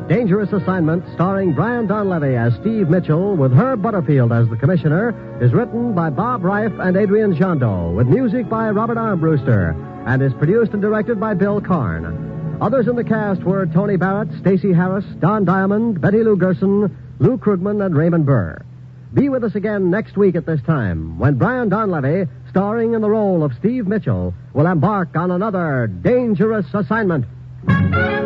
Dangerous Assignment, starring Brian Donlevy as Steve Mitchell with Herb Butterfield as the commissioner, is written by Bob Reif and Adrian Jondo, with music by Robert Armbruster, and is produced and directed by Bill Karn. Others in the cast were Tony Barrett, Stacey Harris, Don Diamond, Betty Lou Gerson, Lou Krugman, and Raymond Burr. Be with us again next week at this time, when Brian Donlevy, starring in the role of Steve Mitchell, will embark on another Dangerous Assignment.